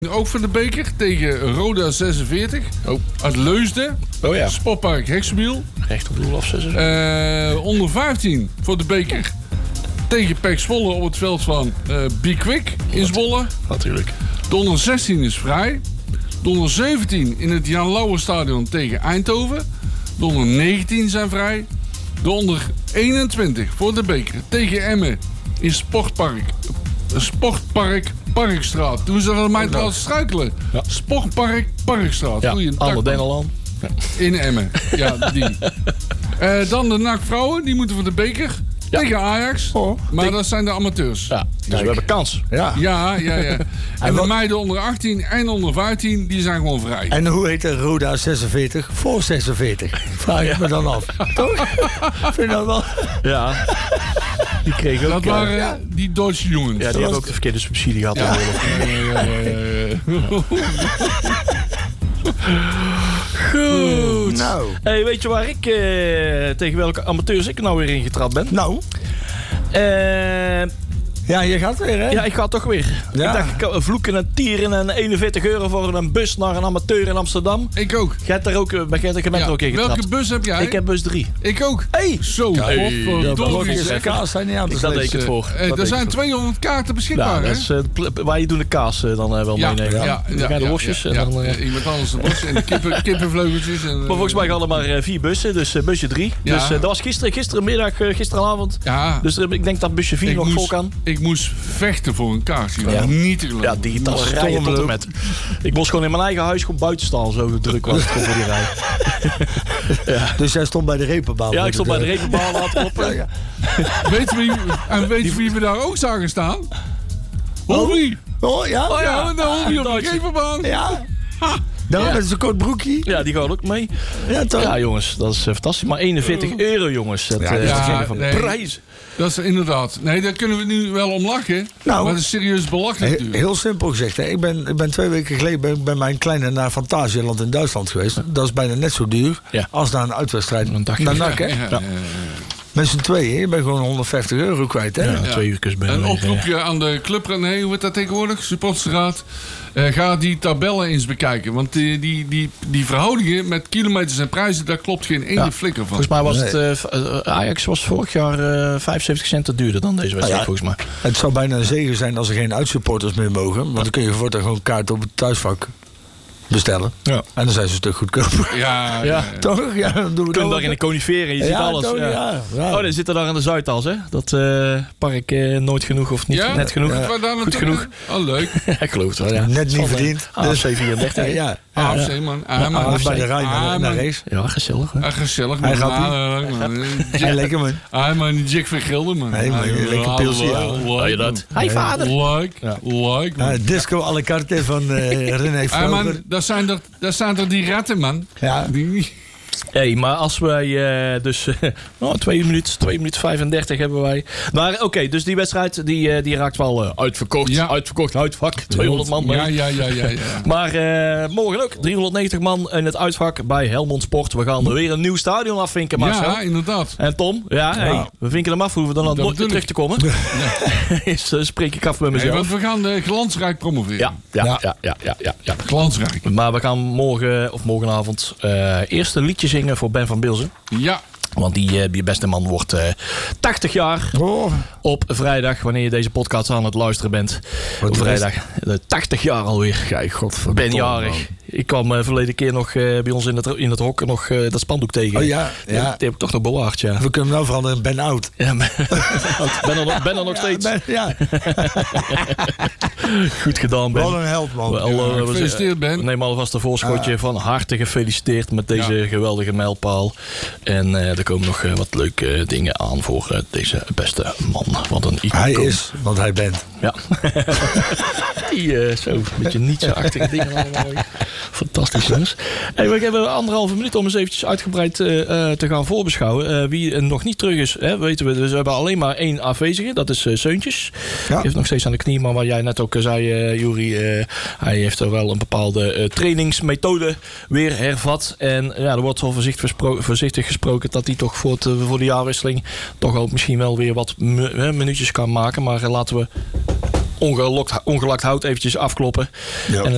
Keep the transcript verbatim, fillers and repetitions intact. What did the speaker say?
Ook voor de beker tegen Roda zesenveertig. Oh. Uit Leusden. Oh ja. Sportpark Heksenbiel. Recht op doel afzetten. Uh, onder vijftien voor de beker. Tegen P E C Zwolle op het veld van uh, Be Quick in Zwolle. Natuurlijk. De onder zestien is vrij. De onder zeventien in het Jan Lauwerstadion tegen Eindhoven. De onder negentien zijn vrij. De onder eenentwintig voor de beker tegen Emmen in Sportpark. Sportpark Parkstraat. Toen ze dat mij oh, trouwens struikelen. Ja. Sportpark Parkstraat. Ja, Ander Dennelan. Ja. In Emmen. Ja, die. uh, dan de N A C vrouwen. Die moeten voor de beker. Ja. Tegen Ajax. Oh, maar denk... dat zijn de amateurs. Ja, dus Kijk. we hebben kans. Ja, ja, ja. ja. En de meiden onder achttien en onder vijftien, die zijn gewoon vrij. En hoe heet de Roda zesenveertig voor zesenveertig? Vraag ik me dan af. Toch? Vind je dat wel? Ja. Die kregen ook... Dat waren ja. die Duitse jongens. Ja, die hebben ook de verkeerde subsidie gehad. Ja. Goed. Nou. Hey, weet je waar ik uh, tegen welke amateurs ik nou weer ingetrapt ben? Nou. Uh, Ja, je gaat weer, hè? Ja, ik ga toch weer. Ja. Ik dacht, ik vloeken en tieren en eenenveertig euro voor een bus naar een amateur in Amsterdam. Ik ook. Jij hebt er ook, je bent er ook in getrapt. Welke bus heb jij? Ik heb bus drie. Ik ook. Hey. Zo. Hey. Ja, blokjes kaas zijn niet aan te slepen. Dat deed ik het voor. Hey, er zijn tweehonderd kaarten beschikbaar, ja, dat is, uh, waar je doen de kaas uh, dan uh, wel ja, meenemen. Ja, ja, dan ga je de worstjes. Ja, ja, en dan, uh, ja, iemand anders de worstjes en de kippen, kippenvleugeltjes. En, uh, maar volgens mij hadden maar uh, vier bussen, dus uh, busje drie. Ja. Dus uh, dat was gisteren, gisterenmiddag, uh, gisteravond. Ja. Dus uh, ik denk dat busje vier ik nog moest, vol kan. Ik moest vechten voor een kaartje. Ja. Niet te geloven. Ja, digitale rijden tot en met. Ik moest gewoon in mijn eigen huis gewoon buiten staan. Zo druk was het voor die rij. Ja. Dus jij stond bij de repenbaan? Ja, ik stond bij de repenbaan aan het kloppen. Ja, ja. Weet wie, en weet je wie we daar ook zagen staan? Holby. Oh ja? Oh ja, de Holby op de repenbaan. Ja. Ha. Nou, ja. Met zijn kort broekje. Ja, die gaat ook mee. Ja, toch? Ja, jongens, dat is uh, fantastisch. Maar eenenveertig euro, jongens. Dat ja, uh, ja, is de van nee, de prijs. Dat is inderdaad. Nee, daar kunnen we nu wel om lachen. Nou, maar dat is serieus belachelijk. He, heel simpel gezegd. Hè. Ik, ben, ik ben twee weken geleden bij, bij mijn kleine naar Phantasialand in Duitsland geweest. Dat is bijna net zo duur ja. als naar een uitwedstrijd naar N A C. Ja, ja, ja, ja. Met z'n tweeën, je bent gewoon honderdvijftig euro kwijt, hè? Ja, ja. Twee uurtjes bij een oproepje ja. aan de club, nee, hoe heet dat tegenwoordig? Supportersraad. Uh, ga die tabellen eens bekijken. Want die, die, die, die verhoudingen met kilometers en prijzen, daar klopt geen ene ja. flikker van. Volgens mij was nee. het, uh, Ajax was vorig jaar uh, vijfenzeventig cent te duurder dan deze wedstrijd, ah, ja. volgens mij. Het zou bijna een zegen zijn als er geen uitsupporters meer mogen. Want dan kun je voortaan gewoon kaart op het thuisvak bestellen. Ja. En dan zijn ze een stuk goedkoper. Ja, ja, ja. Toch? Ja, dan doen we kunnen daar in de coniferen, je ja, ziet alles. Toch, ja. Ja. Ja. Oh, dan zit er daar aan de Zuidas, hè? Dat uh, park uh, nooit genoeg of niet ja? net genoeg. Ja. Goed genoeg. Oh, leuk. Ik geloof het wel, ja. Net niet verdiend. A F C vierendertig. Ja, ja. A F C, man. Ah, man. Ah, bij de Rijn naar, naar race. Ja, gezellig. Ah, gezellig, man. Hij gaat Hij lekker, man. Ah, man, die Jack van Gilden, man. Nee, man. Lekker pilsje, ja. Hoor je dat? Hé, vader. Like, like, man. Disco à la carte van René Vroger. Ah, man, dat zijn er, dat zijn er die ratten, man. Ja. Die... Hé, hey, maar als wij uh, dus... Uh, oh, twee minuten, twee minuten vijfendertig hebben wij. Maar oké, okay, dus die wedstrijd die, uh, die raakt wel uh, uitverkocht. Ja. Uitverkocht, uitvak. tweehonderd man. Ja, ja, ja, ja, ja. Maar uh, morgen ook. driehonderdnegentig man in het uitvak bij Helmond Sport. We gaan er weer een nieuw stadion afvinken, Marcel. Ja, inderdaad. En Tom, ja, hey, ja. we vinken hem af. Hoeven we dan nooit terug te komen. Ja. Is, uh, spreek ik af met mezelf. Hey, want we gaan uh, glansrijk promoveren. Ja, ja, ja, ja, ja, ja, ja, ja. Glansrijk. Maar we gaan morgen of morgenavond uh, eerst een liedje zingen voor Ben van Bilzen. Ja. Want die, uh, die beste man wordt uh, tachtig jaar oh. op vrijdag, wanneer je deze podcast aan het luisteren bent. Wat op vrijdag. Uh, tachtig jaar alweer. Kijk, god. Ben jarig. Ik kwam uh, verleden keer nog uh, bij ons in het, in het hok nog uh, dat spandoek tegen. Oh ja, ja. Die heb ik toch nog bewaard, ja. We kunnen hem nou veranderen in Ben Oud. Ja, ben, ben, er nog, ben er nog ja, steeds. Ben, ja. Goed gedaan, Ben. Wat een held, man. Well, uh, ja, gefeliciteerd, Ben. Neem alvast een voorschotje ja. van harte gefeliciteerd met deze ja. geweldige mijlpaal. En uh, er komen nog uh, wat leuke uh, dingen aan voor uh, deze beste man. Wat een icoon. Hij is, want hij bent. Ja. Die uh, zo, een beetje nietsachtige dingen allemaal. Fantastisch, jongens. Hey, we hebben anderhalve minuut om eens eventjes uitgebreid uh, uh, te gaan voorbeschouwen. Uh, wie uh, nog niet terug is, hè, weten we. Dus we hebben alleen maar één afwezige. Dat is uh, Seuntjes. Ja. Die heeft nog steeds aan de knie. Maar wat jij net ook uh, zei, uh, Juri. Uh, hij heeft er wel een bepaalde uh, trainingsmethode weer hervat. En uh, ja, er wordt wel voorzichtig, verspro- voorzichtig gesproken dat hij toch voor, het, uh, voor de jaarwisseling toch ook misschien wel weer wat mu- uh, minuutjes kan maken. Maar uh, laten we ongelokt, ongelakt hout eventjes afkloppen. Ja. En